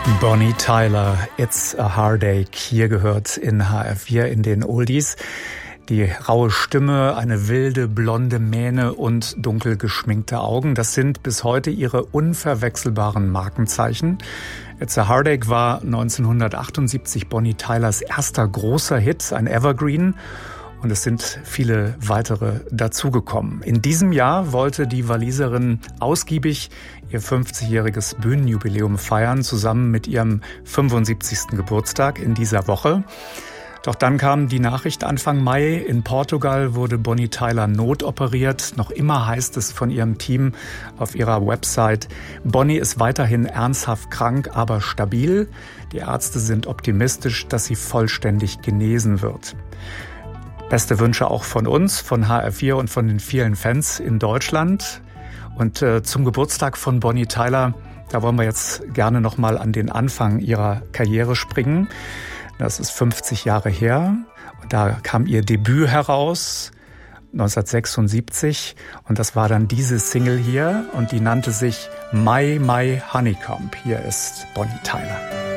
Bonnie Tyler, It's a Heartache, hier gehört in HR4 in den Oldies. Die raue Stimme, eine wilde, blonde Mähne und dunkel geschminkte Augen, das sind bis heute ihre unverwechselbaren Markenzeichen. It's a Heartache war 1978 Bonnie Tylers erster großer Hit, ein Evergreen. Und es sind viele weitere dazugekommen. In diesem Jahr wollte die Waliserin ausgiebig ihr 50-jähriges Bühnenjubiläum feiern, zusammen mit ihrem 75. Geburtstag in dieser Woche. Doch dann kam die Nachricht Anfang Mai, in Portugal wurde Bonnie Tyler notoperiert. Noch immer heißt es von ihrem Team auf ihrer Website, Bonnie ist weiterhin ernsthaft krank, aber stabil. Die Ärzte sind optimistisch, dass sie vollständig genesen wird. Beste Wünsche auch von uns, von HR4 und von den vielen Fans in Deutschland. Und zum Geburtstag von Bonnie Tyler, da wollen wir jetzt gerne nochmal an den Anfang ihrer Karriere springen. Das ist 50 Jahre her. Und da kam ihr Debüt heraus, 1976. Und das war dann diese Single hier. Und die nannte sich My Honeycomb. Hier ist Bonnie Tyler.